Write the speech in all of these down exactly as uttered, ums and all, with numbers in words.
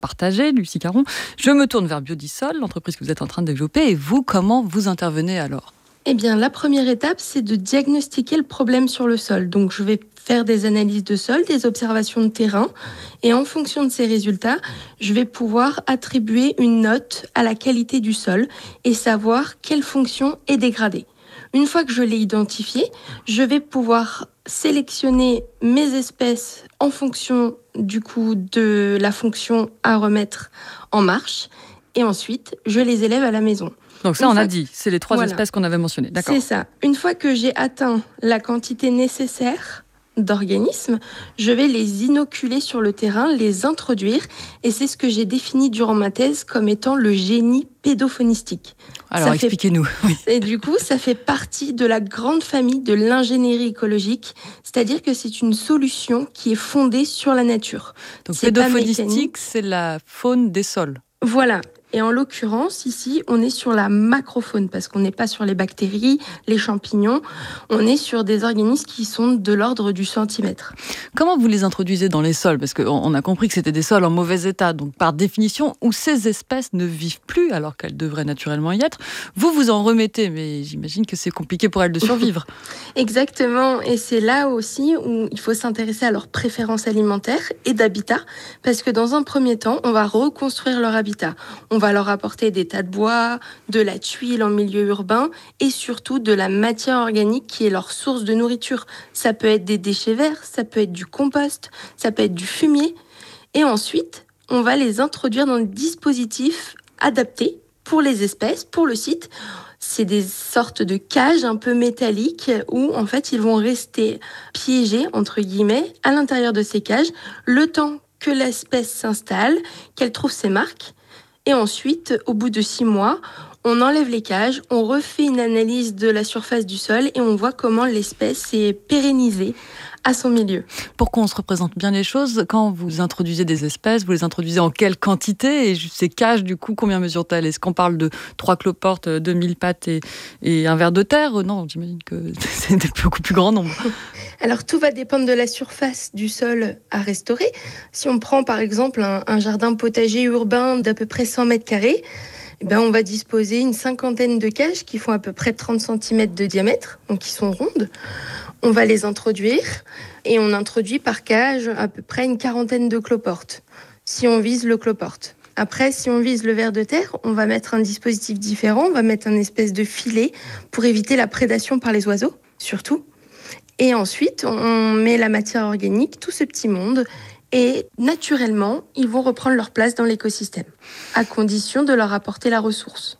partagé, Lucie Caron. Je me tourne vers Biodisol, l'entreprise que vous êtes en train de développer. Et vous, comment vous intervenez alors ? Eh bien, la première étape, c'est de diagnostiquer le problème sur le sol. Donc, je vais faire des analyses de sol, des observations de terrain. Et en fonction de ces résultats, je vais pouvoir attribuer une note à la qualité du sol et savoir quelle fonction est dégradée. Une fois que je l'ai identifié, je vais pouvoir sélectionner mes espèces en fonction du coup de la fonction à remettre en marche. Et ensuite, je les élève à la maison. Donc ça, Une on fois a dit, c'est les trois voilà. espèces qu'on avait mentionnées. D'accord. C'est ça. Une fois que j'ai atteint la quantité nécessaire d'organismes, je vais les inoculer sur le terrain, les introduire. Et c'est ce que j'ai défini durant ma thèse comme étant le génie pédophonistique. Alors, Ça expliquez-nous. Fait... Oui. Et du coup, ça fait partie de la grande famille de l'ingénierie écologique, c'est-à-dire que c'est une solution qui est fondée sur la nature. Donc, c'est pédophonistique, c'est la faune des sols. Voilà. Et en l'occurrence, ici, on est sur la macrofaune, parce qu'on n'est pas sur les bactéries, les champignons, on est sur des organismes qui sont de l'ordre du centimètre. Comment vous les introduisez dans les sols ? Parce qu'on a compris que c'était des sols en mauvais état, donc par définition, où ces espèces ne vivent plus, alors qu'elles devraient naturellement y être. Vous, vous en remettez, mais j'imagine que c'est compliqué pour elles de survivre. Exactement, et c'est là aussi où il faut s'intéresser à leurs préférences alimentaires et d'habitat, parce que dans un premier temps, on va reconstruire leur habitat. On On va leur apporter des tas de bois, de la tuile en milieu urbain et surtout de la matière organique qui est leur source de nourriture. Ça peut être des déchets verts, ça peut être du compost, ça peut être du fumier. Et ensuite, on va les introduire dans des dispositifs adaptés pour les espèces, pour le site. C'est des sortes de cages un peu métalliques où en fait ils vont rester piégés entre guillemets à l'intérieur de ces cages le temps que l'espèce s'installe, qu'elle trouve ses marques. Et ensuite, au bout de six mois, on enlève les cages, on refait une analyse de la surface du sol et on voit comment l'espèce est pérennisée à son milieu. Pour qu'on se représente bien les choses, quand vous introduisez des espèces, vous les introduisez en quelle quantité ? Et ces cages, du coup, combien mesurent-elles ? Est-ce qu'on parle de trois cloportes, deux mille pattes et, et un ver de terre ? Non, j'imagine que c'est beaucoup plus grand nombre. Alors, tout va dépendre de la surface du sol à restaurer. Si on prend, par exemple, un, un jardin potager urbain d'à peu près cent mètres carrés, eh ben, on va disposer une cinquantaine de cages qui font à peu près trente centimètres de diamètre, donc qui sont rondes. On va les introduire et on introduit par cage à peu près une quarantaine de cloportes, si on vise le cloporte. Après, si on vise le ver de terre, on va mettre un dispositif différent, on va mettre un espèce de filet pour éviter la prédation par les oiseaux, surtout. Et ensuite, on met la matière organique, tout ce petit monde, et naturellement, ils vont reprendre leur place dans l'écosystème, à condition de leur apporter la ressource.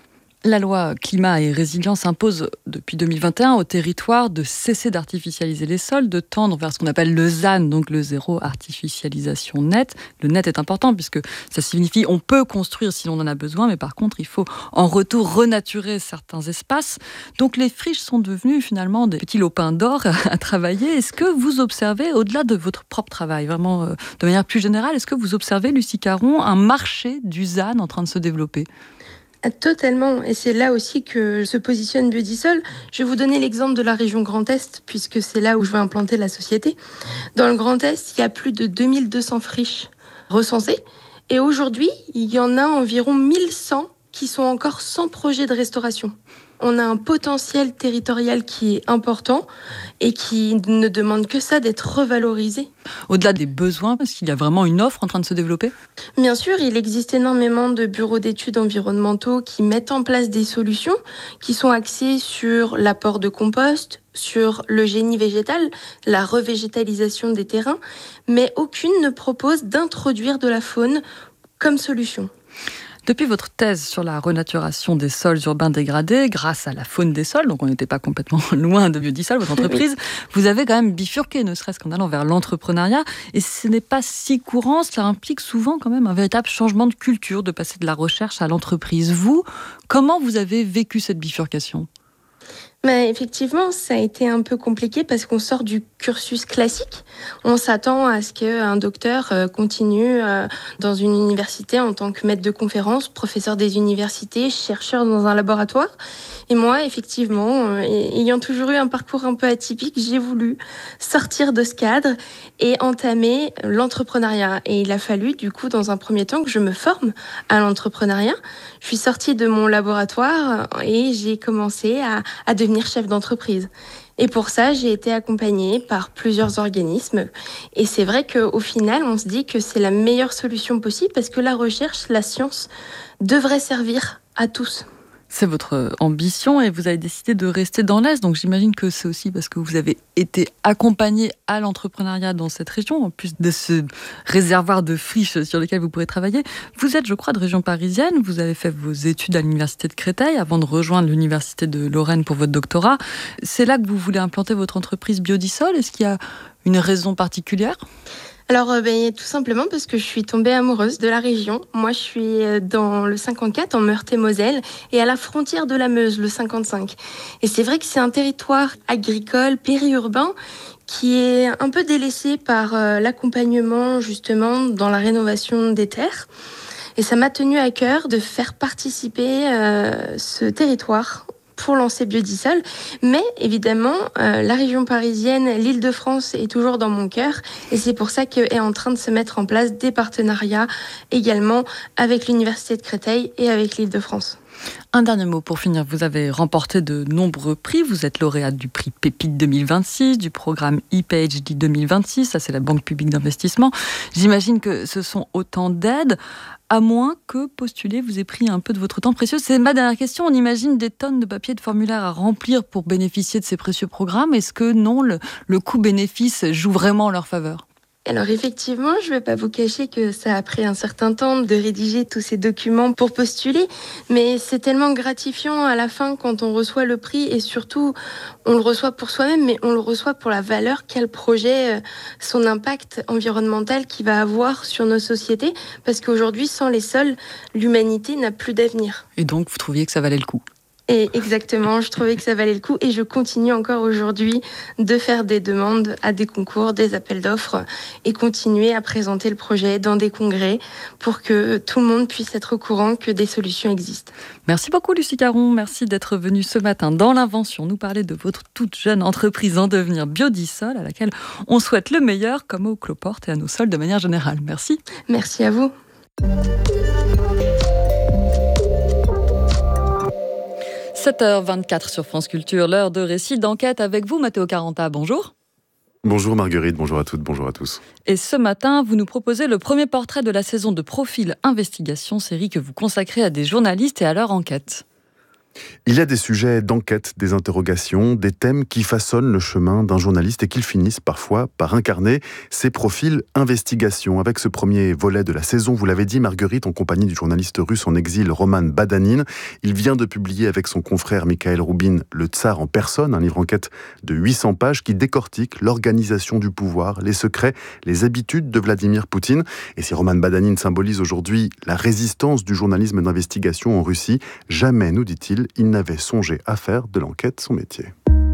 La loi climat et résilience impose depuis deux mille vingt et un au territoire de cesser d'artificialiser les sols, de tendre vers ce qu'on appelle le Z A N, donc le zéro artificialisation net. Le net est important puisque ça signifie on peut construire si l'on en a besoin, mais par contre il faut en retour renaturer certains espaces. Donc les friches sont devenues finalement des petits lopins d'or à travailler. Est-ce que vous observez, au-delà de votre propre travail, vraiment euh, de manière plus générale, est-ce que vous observez, Lucie Caron, un marché du Z A N en train de se développer ? Totalement, et c'est là aussi que se positionne Biodisol. Je vais vous donner l'exemple de la région Grand Est, puisque c'est là où je vais implanter la société. Dans le Grand Est, il y a plus de deux mille deux cents friches recensées, et aujourd'hui, il y en a environ mille cent qui sont encore sans projet de restauration. On a un potentiel territorial qui est important et qui ne demande que ça, d'être revalorisé. Au-delà des besoins, parce qu'il y a vraiment une offre en train de se développer ? Bien sûr, il existe énormément de bureaux d'études environnementaux qui mettent en place des solutions qui sont axées sur l'apport de compost, sur le génie végétal, la revégétalisation des terrains, mais aucune ne propose d'introduire de la faune comme solution. Depuis votre thèse sur la renaturation des sols urbains dégradés, grâce à la faune des sols, donc on n'était pas complètement loin de Biodisol, votre entreprise, vous avez quand même bifurqué, ne serait-ce qu'en allant vers l'entrepreneuriat, et ce n'est pas si courant, cela implique souvent quand même un véritable changement de culture, de passer de la recherche à l'entreprise. Vous, comment vous avez vécu cette bifurcation ? Mais effectivement, ça a été un peu compliqué parce qu'on sort du cursus classique. On s'attend à ce qu'un docteur continue dans une université en tant que maître de conférence, professeur des universités, chercheur dans un laboratoire. Et moi, effectivement, ayant toujours eu un parcours un peu atypique, j'ai voulu sortir de ce cadre et entamer l'entrepreneuriat. Et il a fallu, du coup, dans un premier temps, que je me forme à l'entrepreneuriat. Je suis sortie de mon laboratoire et j'ai commencé à, à devenir chef d'entreprise. Et pour ça, j'ai été accompagnée par plusieurs organismes. Et c'est vrai qu'au final, on se dit que c'est la meilleure solution possible parce que la recherche, la science, devrait servir à tous. C'est votre ambition et vous avez décidé de rester dans l'Est. Donc j'imagine que c'est aussi parce que vous avez été accompagné à l'entrepreneuriat dans cette région, en plus de ce réservoir de friches sur lequel vous pourrez travailler. Vous êtes, je crois, de région parisienne. Vous avez fait vos études à l'université de Créteil avant de rejoindre l'université de Lorraine pour votre doctorat. C'est là que vous voulez implanter votre entreprise Biodisol. Est-ce qu'il y a une raison particulière ? Alors, euh, ben, tout simplement parce que je suis tombée amoureuse de la région. Moi, je suis dans le cinquante-quatre, en Meurthe-et-Moselle, et à la frontière de la Meuse, le cinquante-cinq. Et c'est vrai que c'est un territoire agricole, périurbain, qui est un peu délaissé par euh, l'accompagnement, justement, dans la rénovation des terres. Et ça m'a tenu à cœur de faire participer euh, ce territoire pour lancer Biodisol. Mais évidemment, euh, la région parisienne, l'Île-de-France est toujours dans mon cœur. Et c'est pour ça qu'est en train de se mettre en place des partenariats également avec l'Université de Créteil et avec l'Île-de-France. Un dernier mot pour finir. Vous avez remporté de nombreux prix. Vous êtes lauréate du prix Pépite deux mille vingt-six, du programme I P H D deux mille vingt-six. Ça, c'est la Banque publique d'investissement. J'imagine que ce sont autant d'aides, à moins que postuler vous ait pris un peu de votre temps précieux. C'est ma dernière question. On imagine des tonnes de papiers, de formulaires à remplir pour bénéficier de ces précieux programmes. Est-ce que non, le, le coût-bénéfice joue vraiment en leur faveur ? Alors effectivement, je ne vais pas vous cacher que ça a pris un certain temps de rédiger tous ces documents pour postuler, mais c'est tellement gratifiant à la fin quand on reçoit le prix et surtout on le reçoit pour soi-même, mais on le reçoit pour la valeur qu'a le projet, son impact environnemental qu'il va avoir sur nos sociétés, parce qu'aujourd'hui, sans les sols, l'humanité n'a plus d'avenir. Et donc, vous trouviez que ça valait le coup ? Et exactement, je trouvais que ça valait le coup et je continue encore aujourd'hui de faire des demandes à des concours, des appels d'offres et continuer à présenter le projet dans des congrès pour que tout le monde puisse être au courant que des solutions existent. Merci beaucoup Lucie Caron, merci d'être venue ce matin dans l'Invention nous parler de votre toute jeune entreprise en devenir Biodisol à laquelle on souhaite le meilleur comme aux cloportes et à nos sols de manière générale. Merci. Merci à vous. sept heures vingt-quatre sur France Culture, l'heure de récit d'enquête avec vous, Matteo Caranta. Bonjour. Bonjour Marguerite, bonjour à toutes, bonjour à tous. Et ce matin, vous nous proposez le premier portrait de la saison de Profil Investigation, série que vous consacrez à des journalistes et à leur enquête. Il y a des sujets d'enquête, des interrogations, des thèmes qui façonnent le chemin d'un journaliste et qu'ils finissent parfois par incarner ces profils investigation. Avec ce premier volet de la saison, vous l'avez dit Marguerite, en compagnie du journaliste russe en exil Roman Badanin. Il vient de publier avec son confrère Mikhail Roubin Le Tsar en personne, un livre enquête de huit cents pages qui décortique l'organisation du pouvoir, les secrets, les habitudes de Vladimir Poutine. Et si Roman Badanin symbolise aujourd'hui la résistance du journalisme d'investigation en Russie, jamais, nous dit-il, il n'avait songé à faire de l'enquête son métier.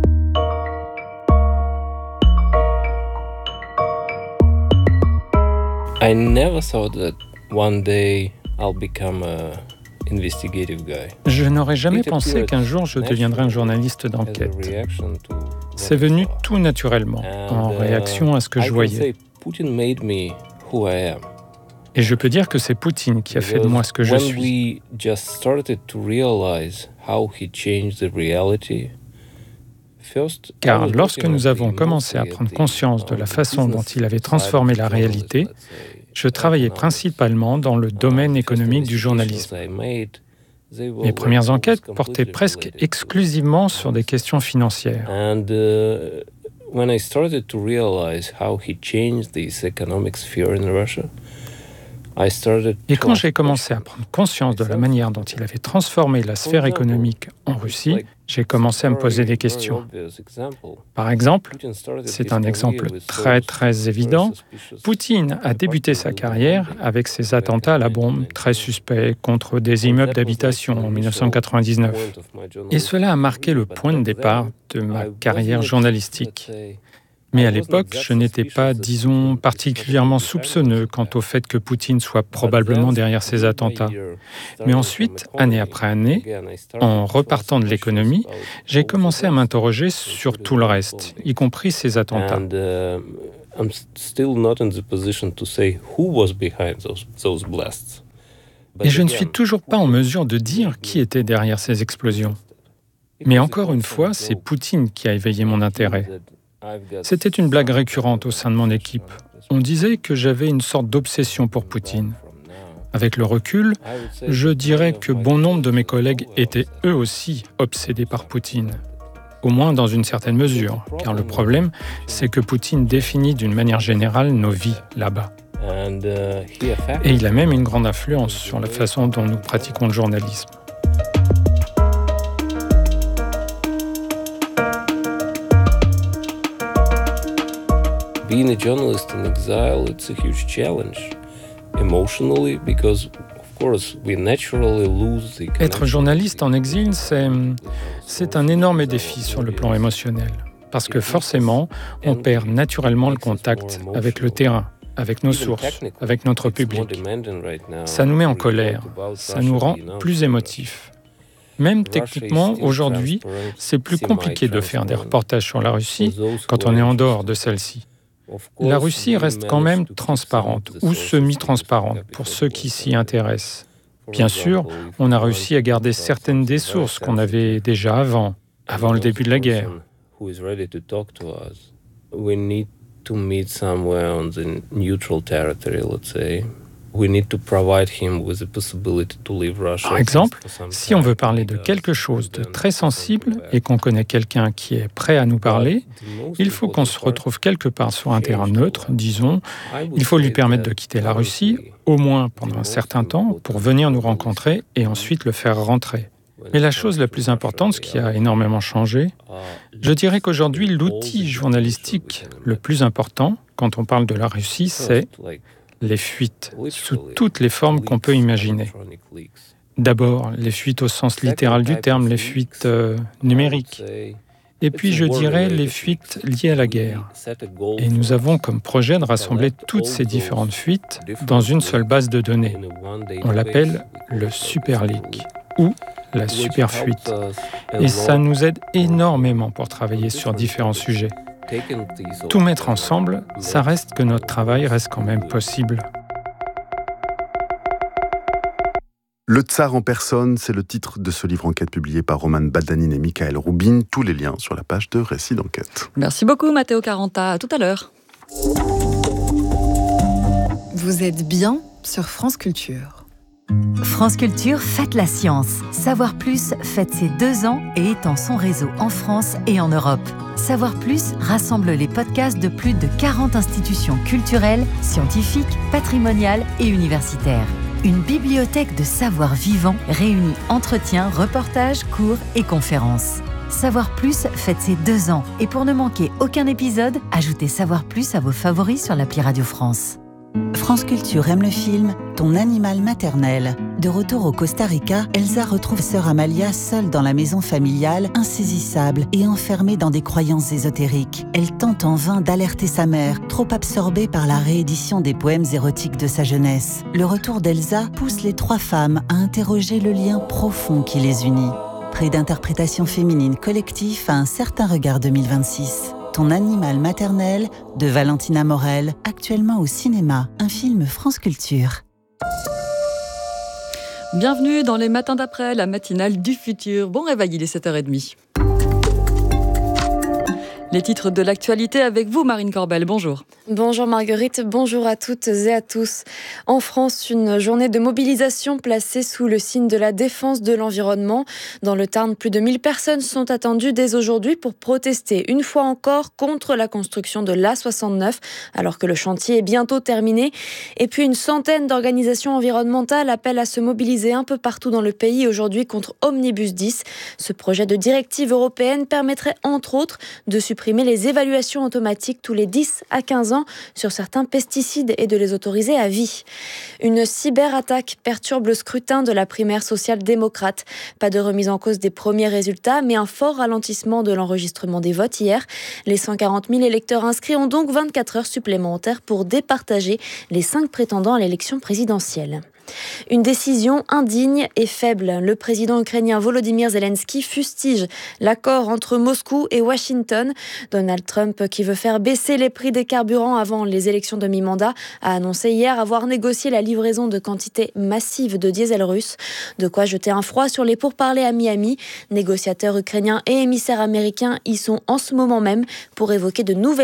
I never thought that one day I'll become a investigative guy. Je n'aurais jamais pensé qu'un jour je deviendrais un journaliste d'enquête. C'est venu tout naturellement, en réaction à ce que je voyais. Et je peux dire que c'est Poutine qui a fait de moi ce que je suis. Car lorsque nous avons commencé à prendre conscience de la façon dont il avait transformé la réalité, je travaillais principalement dans le domaine économique du journalisme. Mes premières enquêtes portaient presque exclusivement sur des questions financières. Et quand j'ai commencé à prendre conscience de la manière dont il avait transformé la sphère économique en Russie, j'ai commencé à me poser des questions. Par exemple, c'est un exemple très très évident, Poutine a débuté sa carrière avec ses attentats à la bombe très suspects contre des immeubles d'habitation en dix-neuf cent quatre-vingt-dix-neuf. Et cela a marqué le point de départ de ma carrière journalistique. Mais à l'époque, je n'étais pas, disons, particulièrement soupçonneux quant au fait que Poutine soit probablement derrière ces attentats. Mais ensuite, année après année, en repartant de l'économie, j'ai commencé à m'interroger sur tout le reste, y compris ces attentats. Et je ne suis toujours pas en mesure de dire qui était derrière ces explosions. Mais encore une fois, c'est Poutine qui a éveillé mon intérêt. C'était une blague récurrente au sein de mon équipe. On disait que j'avais une sorte d'obsession pour Poutine. Avec le recul, je dirais que bon nombre de mes collègues étaient eux aussi obsédés par Poutine. Au moins dans une certaine mesure, car le problème, c'est que Poutine définit d'une manière générale nos vies là-bas. Et il a même une grande influence sur la façon dont nous pratiquons le journalisme. Being a journalist in exile, it's a huge challenge emotionally because of course we naturally lose the connection. Être journaliste en exil, c'est c'est un énorme défi sur le plan émotionnel parce que forcément, on perd naturellement le contact avec le terrain, avec nos sources, avec notre public. Ça nous met en colère, ça nous rend plus émotifs. Même techniquement, aujourd'hui, c'est plus compliqué de faire des reportages sur la Russie quand on est en dehors de celle-ci. La Russie reste quand même transparente ou semi-transparente pour ceux qui s'y intéressent. Bien sûr, on a réussi à garder certaines des sources qu'on avait déjà avant, avant le début de la guerre. Par exemple, si on veut parler de quelque chose de très sensible et qu'on connaît quelqu'un qui est prêt à nous parler, il faut qu'on se retrouve quelque part sur un terrain neutre, disons. Il faut lui permettre de quitter la Russie, au moins pendant un certain temps, pour venir nous rencontrer et ensuite le faire rentrer. Mais la chose la plus importante, ce qui a énormément changé, je dirais qu'aujourd'hui, l'outil journalistique le plus important, quand on parle de la Russie, c'est les fuites, sous toutes les formes qu'on peut imaginer. D'abord, les fuites au sens littéral du terme, les fuites euh, numériques. Et puis, je dirais, les fuites liées à la guerre. Et nous avons comme projet de rassembler toutes ces différentes fuites dans une seule base de données. On l'appelle le Super Leak, ou la Super Fuite. Et ça nous aide énormément pour travailler sur différents sujets. Tout mettre ensemble, ça reste que notre travail reste quand même possible. Le Tsar en personne, c'est le titre de ce livre enquête publié par Roman Baldanine et Michael Roubin. Tous les liens sur la page de Récits d'enquête. Merci beaucoup Matteo Caranta, à tout à l'heure. Vous êtes bien sur France Culture. France Culture fête la science. Savoir Plus fête ses deux ans et étend son réseau en France et en Europe. Savoir Plus rassemble les podcasts de plus de quarante institutions culturelles, scientifiques, patrimoniales et universitaires. Une bibliothèque de savoir vivant réunit entretiens, reportages, cours et conférences. Savoir Plus fête ses deux ans et pour ne manquer aucun épisode, ajoutez Savoir Plus à vos favoris sur l'appli Radio France. France Culture aime le film Ton animal maternel. De retour au Costa Rica, Elsa retrouve sœur Amalia seule dans la maison familiale, insaisissable et enfermée dans des croyances ésotériques. Elle tente en vain d'alerter sa mère, trop absorbée par la réédition des poèmes érotiques de sa jeunesse. Le retour d'Elsa pousse les trois femmes à interroger le lien profond qui les unit. Prix d'interprétation féminine collectif à un certain regard deux mille vingt-six. Ton animal maternel de Valentina Morel, actuellement au cinéma, un film France Culture. Bienvenue dans les matins d'après, la matinale du futur. Bon réveil, il est sept heures trente. Les titres de l'actualité avec vous, Marine Corbel. Bonjour. Bonjour Marguerite, bonjour à toutes et à tous. En France, une journée de mobilisation placée sous le signe de la défense de l'environnement. Dans le Tarn, plus de mille personnes sont attendues dès aujourd'hui pour protester une fois encore contre la construction de l'A soixante-neuf, alors que le chantier est bientôt terminé. Et puis une centaine d'organisations environnementales appellent à se mobiliser un peu partout dans le pays aujourd'hui contre Omnibus dix. Ce projet de directive européenne permettrait entre autres de supprimer les évaluations automatiques tous les dix à quinze ans sur certains pesticides et de les autoriser à vie. Une cyberattaque perturbe le scrutin de la primaire social-démocrate. Pas de remise en cause des premiers résultats, mais un fort ralentissement de l'enregistrement des votes hier. Les cent quarante mille électeurs inscrits ont donc vingt-quatre heures supplémentaires pour départager les cinq prétendants à l'élection présidentielle. Une décision indigne et faible. Le président ukrainien Volodymyr Zelensky fustige l'accord entre Moscou et Washington. Donald Trump, qui veut faire baisser les prix des carburants avant les élections de mi-mandat, a annoncé hier avoir négocié la livraison de quantités massives de diesel russe. De quoi jeter un froid sur les pourparlers à Miami. Négociateurs ukrainiens et émissaires américains y sont en ce moment même pour évoquer de nouvelles